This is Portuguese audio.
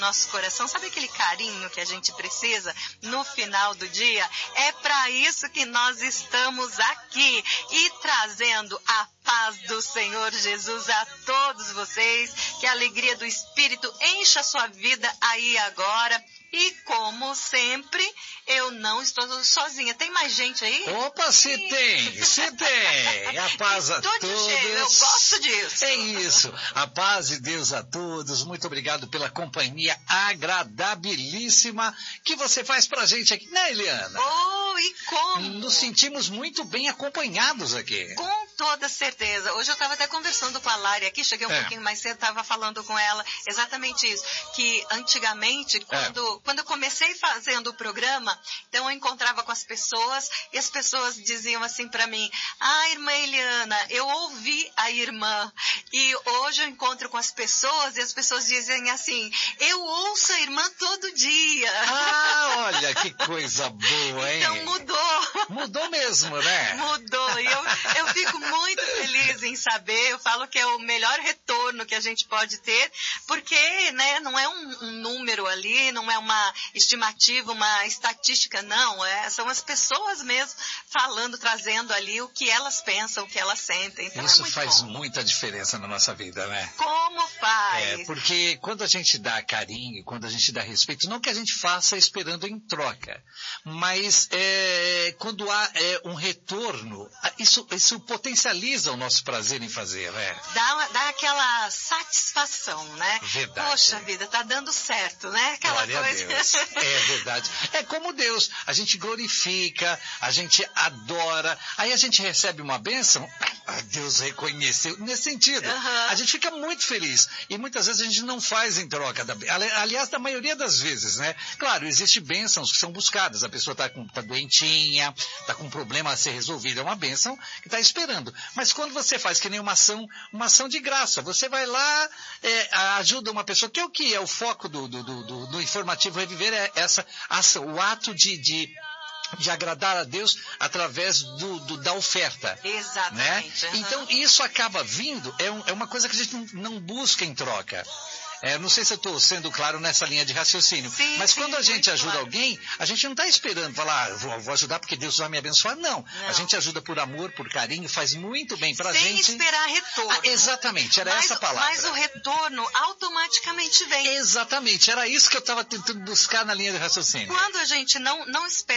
nosso coração, sabe aquele carinho que a gente precisa no final do dia? É para isso que nós estamos aqui e trazendo a paz do Senhor Jesus a todos vocês, que a alegria do Espírito encha a sua vida aí agora. E como sempre, eu não estou sozinha. Tem mais gente aí? Opa, se tem. A paz a todos. Cheio. Eu gosto disso. É isso. A paz de Deus a todos. Muito obrigado pela companhia agradabilíssima que você faz pra gente aqui, né, Eliana? Oh, e como? Nos sentimos muito bem acompanhados aqui. Com toda certeza. Hoje eu estava até conversando com a Lari aqui, cheguei um pouquinho mais cedo, estava falando com ela exatamente isso, que antigamente, quando eu comecei fazendo o programa, então eu encontrava com as pessoas e as pessoas diziam assim para mim: irmã Eliana, eu ouvi a irmã, e hoje eu encontro com as pessoas e as pessoas dizem assim: eu ouço a irmã todo dia. Olha que coisa boa, hein? Então mudou. Mudou mesmo, né? Mudou, e eu fico muito feliz em saber, eu falo que é o melhor retorno que a gente pode ter, porque, né, não é um número ali, não é uma estimativa, uma estatística, não, são as pessoas mesmo falando, trazendo ali o que elas pensam, o que elas sentem. Então isso faz muita diferença na nossa vida, né? Como faz? Porque quando a gente dá carinho, quando a gente dá respeito, não que a gente faça esperando em troca, mas quando há um retorno, isso potencializa o nosso prazer em fazer, né? Dá aquela satisfação, né? Verdade. Poxa vida, tá dando certo, né? Aquela Glória coisa. A Deus. É verdade. É como Deus. A gente glorifica, a gente adora, aí a gente recebe uma bênção, Deus reconheceu, nesse sentido. A gente fica muito feliz. E muitas vezes a gente não faz em troca aliás, da maioria das vezes, né? Claro, existem bênçãos que são buscadas. A pessoa tá doentinha, tá com um problema a ser resolvido. É uma bênção que tá esperando. Mas quando você faz que nem uma ação de graça, você vai lá, ajuda uma pessoa, que é o que é o foco do Informativo Reviver, é essa ação, o ato de agradar a Deus através da oferta. Exatamente. Né? Então, isso acaba vindo, é uma coisa que a gente não busca em troca. Não sei se eu estou sendo claro nessa linha de raciocínio, mas quando a gente ajuda alguém, a gente não está esperando falar, vou ajudar porque Deus vai me abençoar, não. A gente ajuda por amor, por carinho, faz muito bem pra gente. Sem esperar retorno. Exatamente, essa palavra. Mas o retorno automaticamente vem. Exatamente, era isso que eu estava tentando buscar na linha de raciocínio. Quando a gente não espera